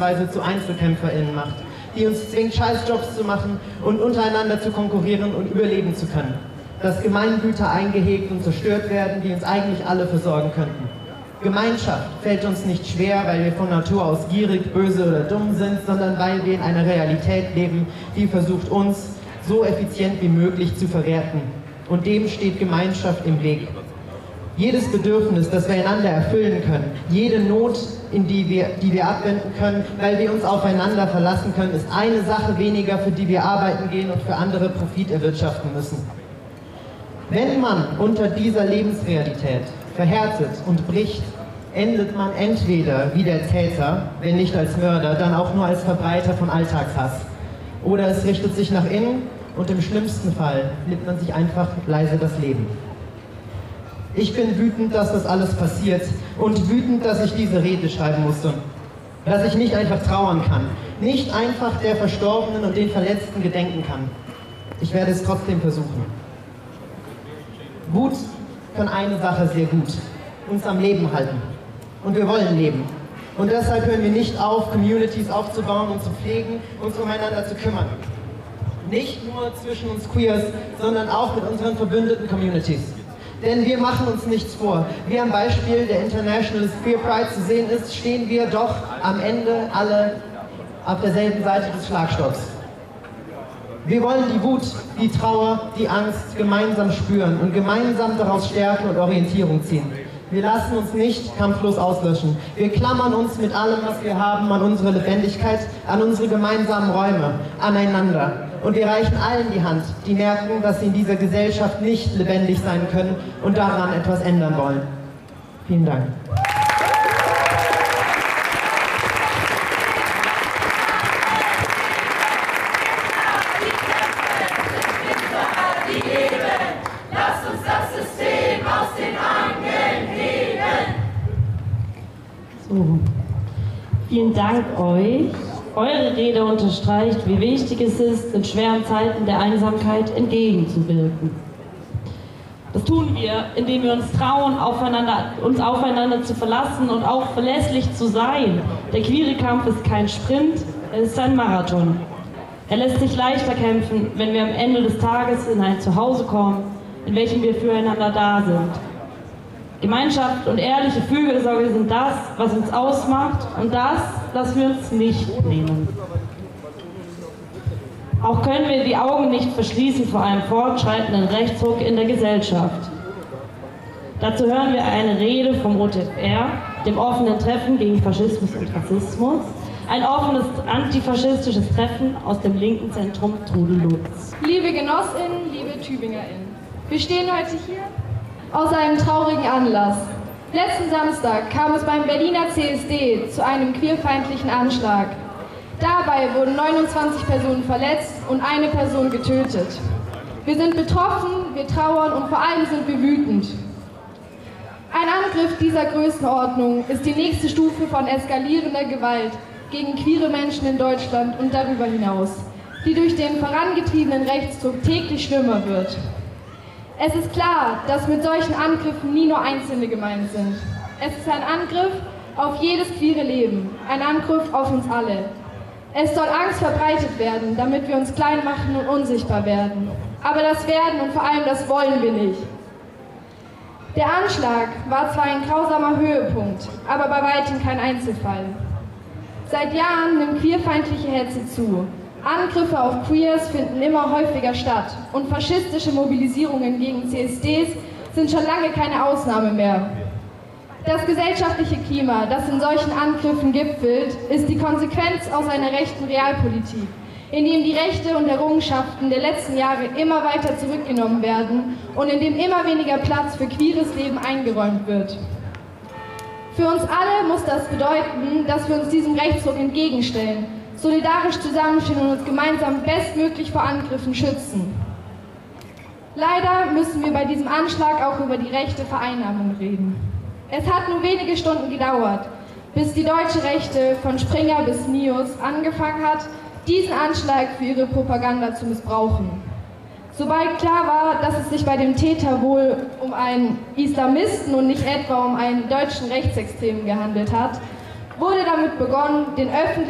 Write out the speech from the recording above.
beispielsweise zu EinzelkämpferInnen macht, die uns zwingt, Scheißjobs zu machen und untereinander zu konkurrieren und überleben zu können. Dass Gemeingüter eingehegt und zerstört werden, die uns eigentlich alle versorgen könnten. Gemeinschaft fällt uns nicht schwer, weil wir von Natur aus gierig, böse oder dumm sind, sondern weil wir in einer Realität leben, die versucht, uns so effizient wie möglich zu verwerten. Und dem steht Gemeinschaft im Weg. Jedes Bedürfnis, das wir einander erfüllen können, jede Not, die wir abwenden können, weil wir uns aufeinander verlassen können, ist eine Sache weniger, für die wir arbeiten gehen und für andere Profit erwirtschaften müssen. Wenn man unter dieser Lebensrealität verhärtet und bricht, endet man entweder wie der Täter, wenn nicht als Mörder, dann auch nur als Verbreiter von Alltagshass. Oder es richtet sich nach innen und im schlimmsten Fall nimmt man sich einfach leise das Leben. Ich bin wütend, dass das alles passiert und wütend, dass ich diese Rede schreiben musste. Dass ich nicht einfach trauern kann, nicht einfach der Verstorbenen und den Verletzten gedenken kann. Ich werde es trotzdem versuchen. Wut kann eine Sache sehr gut, uns am Leben halten. Und wir wollen leben. Und deshalb hören wir nicht auf, Communities aufzubauen und zu pflegen, uns umeinander zu kümmern. Nicht nur zwischen uns Queers, sondern auch mit unseren verbündeten Communities. Denn wir machen uns nichts vor. Wie am Beispiel der International Queer Pride zu sehen ist, stehen wir doch am Ende alle auf derselben Seite des Schlagstocks. Wir wollen die Wut, die Trauer, die Angst gemeinsam spüren und gemeinsam daraus Stärke und Orientierung ziehen. Wir lassen uns nicht kampflos auslöschen. Wir klammern uns mit allem, was wir haben, an unsere Lebendigkeit, an unsere gemeinsamen Räume, aneinander. Und wir reichen allen die Hand, die merken, dass sie in dieser Gesellschaft nicht lebendig sein können und daran etwas ändern wollen. Vielen Dank. Vielen Dank euch. Eure Rede unterstreicht, wie wichtig es ist, in schweren Zeiten der Einsamkeit entgegenzuwirken. Das tun wir, indem wir uns trauen, uns aufeinander zu verlassen und auch verlässlich zu sein. Der queere Kampf ist kein Sprint, er ist ein Marathon. Er lässt sich leichter kämpfen, wenn wir am Ende des Tages in ein Zuhause kommen, in welchem wir füreinander da sind. Gemeinschaft und ehrliche Fürsorge sind das, was uns ausmacht und das lassen wir uns nicht nehmen. Auch können wir die Augen nicht verschließen vor einem fortschreitenden Rechtsruck in der Gesellschaft. Dazu hören wir eine Rede vom OTFR, dem offenen Treffen gegen Faschismus und Rassismus, ein offenes antifaschistisches Treffen aus dem linken Zentrum Trudelutz. Liebe Genossinnen, liebe TübingerInnen, wir stehen heute hier aus einem traurigen Anlass. Letzten Samstag kam es beim Berliner CSD zu einem queerfeindlichen Anschlag. Dabei wurden 29 Personen verletzt und eine Person getötet. Wir sind betroffen, wir trauern und vor allem sind wir wütend. Ein Angriff dieser Größenordnung ist die nächste Stufe von eskalierender Gewalt gegen queere Menschen in Deutschland und darüber hinaus, die durch den vorangetriebenen Rechtsdruck täglich schlimmer wird. Es ist klar, dass mit solchen Angriffen nie nur Einzelne gemeint sind. Es ist ein Angriff auf jedes queere Leben, ein Angriff auf uns alle. Es soll Angst verbreitet werden, damit wir uns klein machen und unsichtbar werden. Aber das werden und vor allem das wollen wir nicht. Der Anschlag war zwar ein grausamer Höhepunkt, aber bei weitem kein Einzelfall. Seit Jahren nimmt queerfeindliche Hetze zu. Angriffe auf Queers finden immer häufiger statt und faschistische Mobilisierungen gegen CSDs sind schon lange keine Ausnahme mehr. Das gesellschaftliche Klima, das in solchen Angriffen gipfelt, ist die Konsequenz aus einer rechten Realpolitik, in dem die Rechte und Errungenschaften der letzten Jahre immer weiter zurückgenommen werden und in dem immer weniger Platz für queeres Leben eingeräumt wird. Für uns alle muss das bedeuten, dass wir uns diesem Rechtsruck entgegenstellen, solidarisch zusammenstehen und uns gemeinsam bestmöglich vor Angriffen schützen. Leider müssen wir bei diesem Anschlag auch über die rechte Vereinnahmung reden. Es hat nur wenige Stunden gedauert, bis die deutsche Rechte von Springer bis NIOS angefangen hat, diesen Anschlag für ihre Propaganda zu missbrauchen. Sobald klar war, dass es sich bei dem Täter wohl um einen Islamisten und nicht etwa um einen deutschen Rechtsextremen gehandelt hat, wurde damit begonnen, den öffentlichen